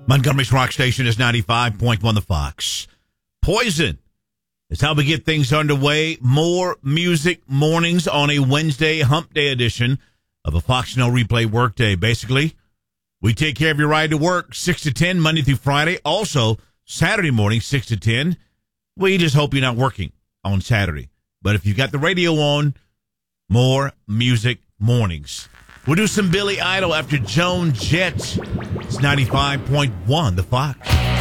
Montgomery's Rock Station is 95.1 The Fox. Poison is how we get things underway. More music mornings on a Wednesday hump day edition of a Fox No Replay workday. Basically, we take care of your ride to work 6 to 10 Monday through Friday. Also, Saturday morning 6 to 10. We just hope you're not working on Saturday. But if you've got the radio on, more music mornings. We'll do some Billy Idol after Joan Jett. It's 95.1 The Fox.